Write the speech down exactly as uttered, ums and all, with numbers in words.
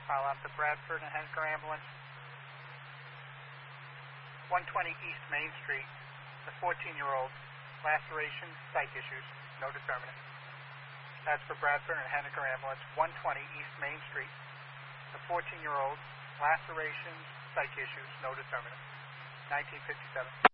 Pile out the Bradford and Henniker ambulance. one twenty East Main Street. The fourteen-year-old. Lacerations, psych issues, no determinant. That's for Bradford and Henniker ambulance. one twenty East Main Street. The fourteen-year-old. Lacerations, psych issues, no determinant. nineteen fifty-seven.